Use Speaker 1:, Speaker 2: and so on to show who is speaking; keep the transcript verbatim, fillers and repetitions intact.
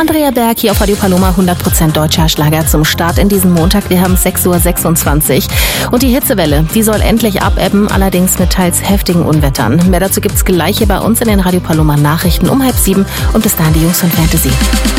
Speaker 1: Andrea Berg hier auf Radio Paloma, hundert Prozent deutscher Schlager zum Start in diesen Montag. Wir haben sechs Uhr sechsundzwanzig und die Hitzewelle, die soll endlich abebben, allerdings mit teils heftigen Unwettern. Mehr dazu gibt's gleich hier bei uns in den Radio Paloma Nachrichten um halb sieben und bis dahin die Jungs von Fantasy.